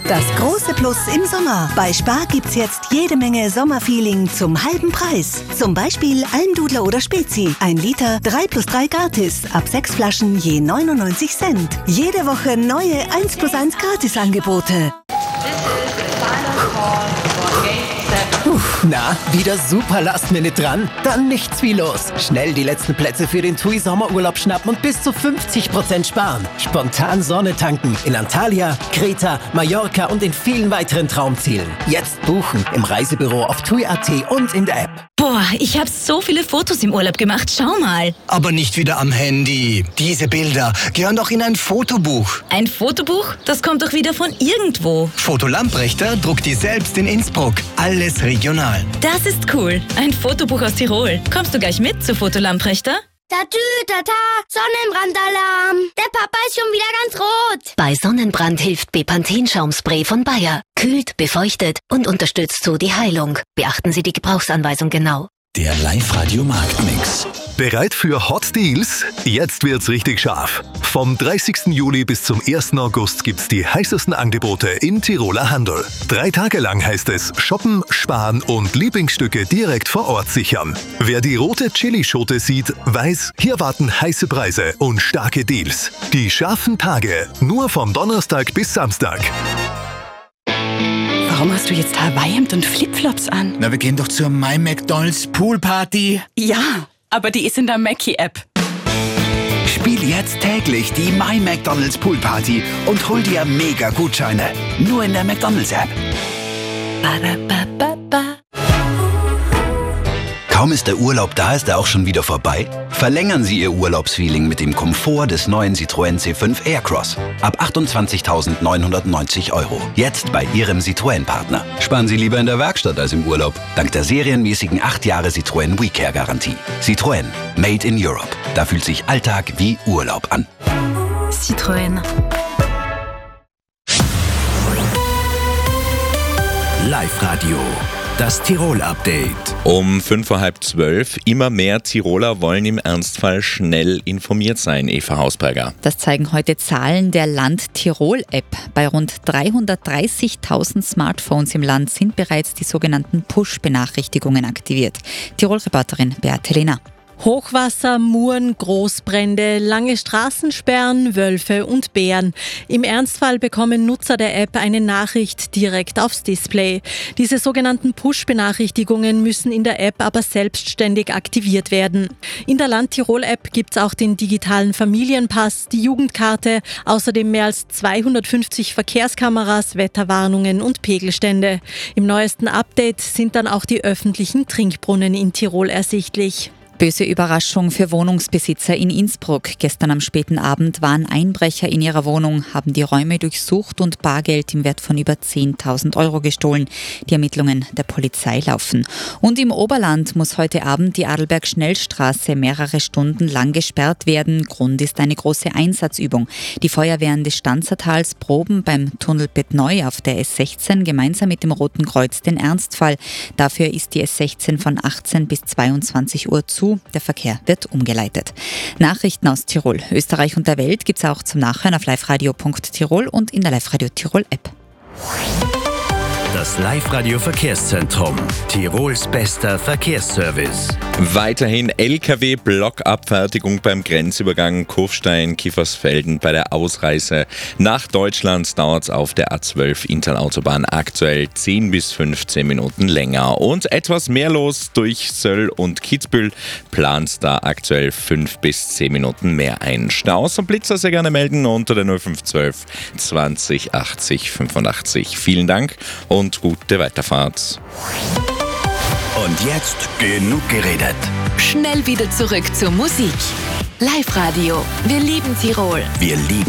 Das große Plus im Sommer. Bei Spar gibt's jetzt jede Menge Sommerfeeling zum halben Preis. Zum Beispiel Almdudler oder Spezi. 1 Liter, 3+3 gratis. Ab 6 Flaschen je 99 Cent. Jede Woche neue 1+1 Gratisangebote. Na, wieder super Last-Minute dran? Dann nichts wie los. Schnell die letzten Plätze für den TUI Sommerurlaub schnappen und bis zu 50% sparen. Spontan Sonne tanken in Antalya, Kreta, Mallorca und in vielen weiteren Traumzielen. Jetzt buchen im Reisebüro auf TUI.at und in der App. Boah, ich habe so viele Fotos im Urlaub gemacht. Schau mal. Aber nicht wieder am Handy. Diese Bilder gehören doch in ein Fotobuch. Ein Fotobuch? Das kommt doch wieder von irgendwo. Foto Lamprechter druckt die selbst in Innsbruck. Alles regional. Das ist cool. Ein Fotobuch aus Tirol. Kommst du gleich mit zu Foto Lamprechter? Tatütata, Sonnenbrandalarm. Der Papa ist schon wieder ganz rot. Bei Sonnenbrand hilft Bepanthen-Schaumspray von Bayer. Kühlt, befeuchtet und unterstützt so die Heilung. Beachten Sie die Gebrauchsanweisung genau. Der Live-Radio-Marktmix. Bereit für Hot Deals? Jetzt wird's richtig scharf. Vom 30. Juli bis zum 1. August gibt's die heißesten Angebote in Tiroler Handel. 3 Tage lang heißt es shoppen, sparen und Lieblingsstücke direkt vor Ort sichern. Wer die rote Chilischote sieht, weiß, hier warten heiße Preise und starke Deals. Die scharfen Tage, nur vom Donnerstag bis Samstag. Warum hast du jetzt Hawaii-Hemd und Flipflops an? Na, wir gehen doch zur My McDonald's Poolparty. Ja, aber die ist in der Mackie-App. Spiel jetzt täglich die My McDonald's Poolparty und hol dir mega Gutscheine. Nur in der McDonald's-App. Kaum ist der Urlaub da, ist er auch schon wieder vorbei? Verlängern Sie Ihr Urlaubsfeeling mit dem Komfort des neuen Citroën C5 Aircross. Ab 28.990 €. Jetzt bei Ihrem Citroën-Partner. Sparen Sie lieber in der Werkstatt als im Urlaub. Dank der serienmäßigen 8 Jahre Citroën WeCare-Garantie. Citroën. Made in Europe. Da fühlt sich Alltag wie Urlaub an. Citroën. Live-Radio. Das Tirol-Update. Um 11:05. Immer mehr Tiroler wollen im Ernstfall schnell informiert sein, Eva Hausberger. Das zeigen heute Zahlen der Land-Tirol-App. Bei rund 330.000 Smartphones im Land sind bereits die sogenannten Push-Benachrichtigungen aktiviert. Tirol-Reporterin Beate Lehner. Hochwasser, Muren, Großbrände, lange Straßensperren, Wölfe und Bären. Im Ernstfall bekommen Nutzer der App eine Nachricht direkt aufs Display. Diese sogenannten Push-Benachrichtigungen müssen in der App aber selbstständig aktiviert werden. In der Land-Tirol-App gibt es auch den digitalen Familienpass, die Jugendkarte, außerdem mehr als 250 Verkehrskameras, Wetterwarnungen und Pegelstände. Im neuesten Update sind dann auch die öffentlichen Trinkbrunnen in Tirol ersichtlich. Böse Überraschung für Wohnungsbesitzer in Innsbruck. Gestern am späten Abend waren Einbrecher in ihrer Wohnung, haben die Räume durchsucht und Bargeld im Wert von über 10.000 € gestohlen. Die Ermittlungen der Polizei laufen. Und im Oberland muss heute Abend die Adelberg-Schnellstraße mehrere Stunden lang gesperrt werden. Grund ist eine große Einsatzübung. Die Feuerwehren des Stanzertals proben beim Tunnelbett Neu auf der S16 gemeinsam mit dem Roten Kreuz den Ernstfall. Dafür ist die S16 von 18 bis 22 Uhr zu. Der Verkehr wird umgeleitet. Nachrichten aus Tirol, Österreich und der Welt gibt es auch zum Nachhören auf liveradio.tirol und in der Live-Radio Tirol-App. Das Live-Radio-Verkehrszentrum. Tirols bester Verkehrsservice. Weiterhin LKW-Blockabfertigung beim Grenzübergang Kufstein-Kiefersfelden. Bei der Ausreise nach Deutschland dauert es auf der A12 Interautobahn aktuell 10 bis 15 Minuten länger. Und etwas mehr los durch Söll und Kitzbühel plant da aktuell 5 bis 10 Minuten mehr ein. Staus und Blitzer sehr gerne melden unter der 0512 20 80 85. Vielen Dank und gute Weiterfahrt. Und jetzt genug geredet. Schnell wieder zurück zur Musik. Live-Radio. Wir lieben Tirol. Wir lieben